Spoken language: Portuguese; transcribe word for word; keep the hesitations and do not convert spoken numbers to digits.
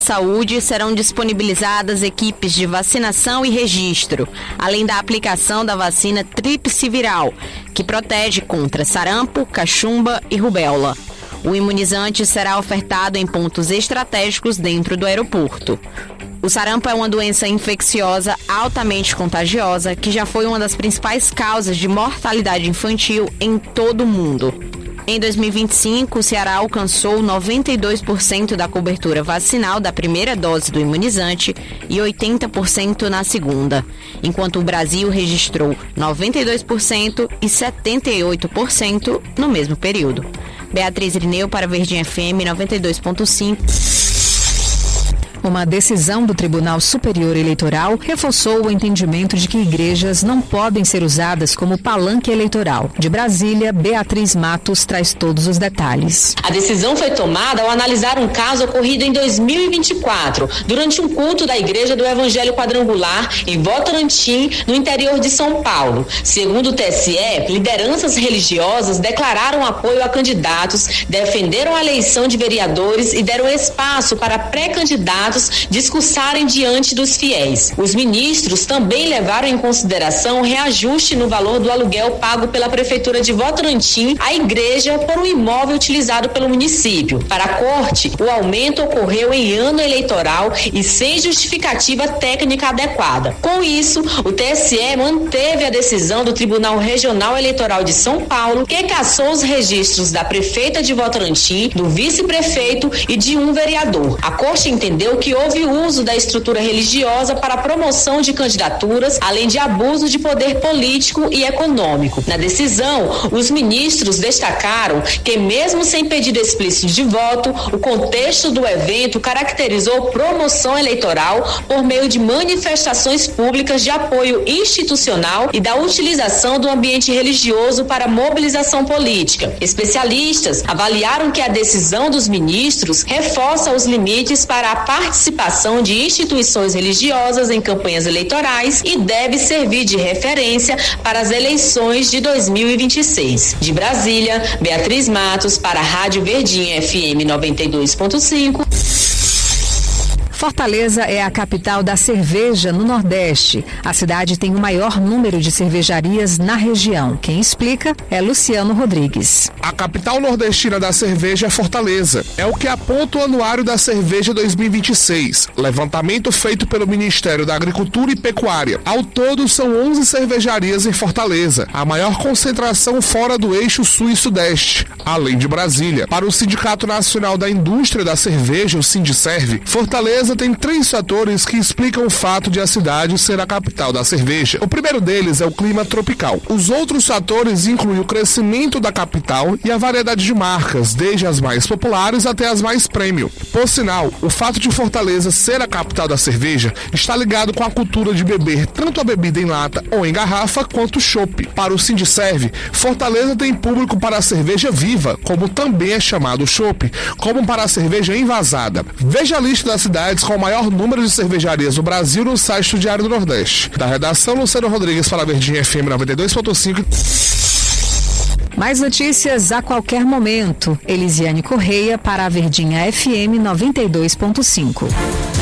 Saúde serão disponibilizadas equipes de vacinação e registro, além da aplicação da vacina tríplice viral, que protege contra sarampo, cachumba e rubéola. O imunizante será ofertado em pontos estratégicos dentro do aeroporto. O sarampo é uma doença infecciosa altamente contagiosa que já foi uma das principais causas de mortalidade infantil em todo o mundo. Em dois mil e vinte e cinco, o Ceará alcançou noventa e dois por cento da cobertura vacinal da primeira dose do imunizante e oitenta por cento na segunda, enquanto o Brasil registrou noventa e dois por cento e setenta e oito por cento no mesmo período. Beatriz Irineu para Verdinha F M noventa e dois ponto cinco. Uma decisão do Tribunal Superior Eleitoral reforçou o entendimento de que igrejas não podem ser usadas como palanque eleitoral. De Brasília, Beatriz Matos traz todos os detalhes. A decisão foi tomada ao analisar um caso ocorrido em dois mil e vinte e quatro, durante um culto da Igreja do Evangelho Quadrangular em Votorantim, no interior de São Paulo. Segundo o T S E, lideranças religiosas declararam apoio a candidatos, defenderam a eleição de vereadores e deram espaço para pré-candidatos discursarem diante dos fiéis. Os ministros também levaram em consideração o reajuste no valor do aluguel pago pela Prefeitura de Votorantim à igreja por um imóvel utilizado pelo município. Para a Corte, o aumento ocorreu em ano eleitoral e sem justificativa técnica adequada. Com isso, o T S E manteve a decisão do Tribunal Regional Eleitoral de São Paulo, que cassou os registros da prefeita de Votorantim, do vice-prefeito e de um vereador. A Corte entendeu que houve uso da estrutura religiosa para a promoção de candidaturas, além de abuso de poder político e econômico. Na decisão, os ministros destacaram que, mesmo sem pedido explícito de voto, o contexto do evento caracterizou promoção eleitoral por meio de manifestações públicas de apoio institucional e da utilização do ambiente religioso para mobilização política. Especialistas avaliaram que a decisão dos ministros reforça os limites para a participação de instituições religiosas em campanhas eleitorais e deve servir de referência para as eleições de dois mil e vinte e seis. De Brasília, Beatriz Matos para a Rádio Verdinha F M noventa e dois ponto cinco. Fortaleza é a capital da cerveja no Nordeste. A cidade tem o maior número de cervejarias na região. Quem explica é Luciano Rodrigues. A capital nordestina da cerveja é Fortaleza. É o que aponta o Anuário da Cerveja dois mil e vinte e seis, levantamento feito pelo Ministério da Agricultura e Pecuária. Ao todo, são onze cervejarias em Fortaleza, a maior concentração fora do eixo sul e sudeste, além de Brasília. Para o Sindicato Nacional da Indústria da Cerveja, o Sindicerve, Fortaleza tem três fatores que explicam o fato de a cidade ser a capital da cerveja. O primeiro deles é o clima tropical. Os outros fatores incluem o crescimento da capital e a variedade de marcas, desde as mais populares até as mais premium. Por sinal, o fato de Fortaleza ser a capital da cerveja está ligado com a cultura de beber tanto a bebida em lata ou em garrafa quanto o chopp. Para o Sindicerve, Fortaleza tem público para a cerveja viva, como também é chamado o chopp, como para a cerveja envasada. Veja a lista das cidades com o maior número de cervejarias do Brasil no site do Diário do Nordeste. Da redação, Luciano Rodrigues para a Verdinha F M noventa e dois ponto cinco. Mais notícias a qualquer momento. Elisiane Correia para a Verdinha F M noventa e dois ponto cinco.